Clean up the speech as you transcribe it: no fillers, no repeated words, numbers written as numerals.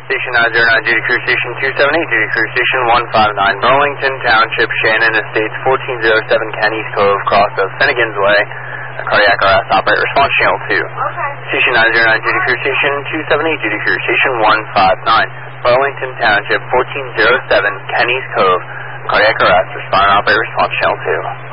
Station 909, Duty Crew Station 278, Duty Crew Station 159, Burlington Township, Shannon Estates, 1407 Kenny's Cove, cross of Finnegan's Way. Cardiac arrest, operate response channel 2. Okay. Station 909, Duty Crew Station 278, Duty Crew Station 159, Burlington Township, 1407 Kenny's Cove, cardiac arrest, respond and operate response channel 2.